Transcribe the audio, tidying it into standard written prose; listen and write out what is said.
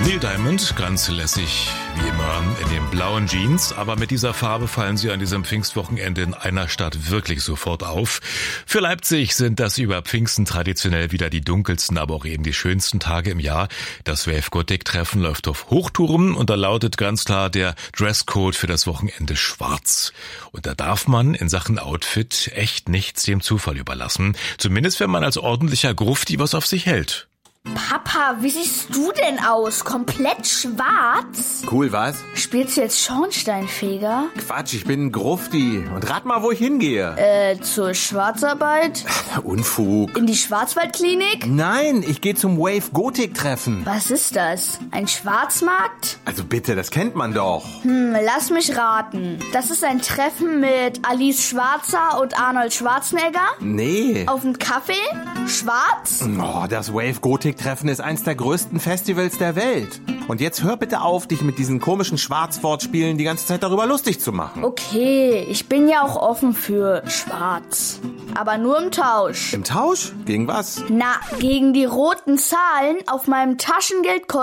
Neil Diamond, ganz lässig wie immer in den blauen Jeans, aber mit dieser Farbe fallen sie an diesem Pfingstwochenende in einer Stadt wirklich sofort auf. Für Leipzig sind das über Pfingsten traditionell wieder die dunkelsten, aber auch eben die schönsten Tage im Jahr. Das Wave Gothic Treffen läuft auf Hochtouren und da lautet ganz klar der Dresscode für das Wochenende schwarz. Und da darf man in Sachen Outfit echt nichts dem Zufall überlassen, zumindest wenn man als ordentlicher Grufti was auf sich hält. Papa, wie siehst du denn aus? Komplett schwarz? Cool, was? Spielst du jetzt Schornsteinfeger? Quatsch, ich bin ein Grufti. Und rat mal, wo ich hingehe. Zur Schwarzarbeit? Unfug. In die Schwarzwaldklinik? Nein, ich gehe zum Wave Gothic Treffen. Was ist das? Ein Schwarzmarkt? Also bitte, das kennt man doch. Lass mich raten. Das ist ein Treffen mit Alice Schwarzer und Arnold Schwarzenegger? Nee. Auf dem Kaffee? Schwarz? Oh, das Wave Gothic Treffen ist eins der größten Festivals der Welt. Und jetzt hör bitte auf, dich mit diesen komischen Schwarzwortspielen die ganze Zeit darüber lustig zu machen. Okay, ich bin ja auch offen für schwarz. Aber nur im Tausch. Im Tausch? Gegen was? Na, gegen die roten Zahlen auf meinem Taschengeldkonto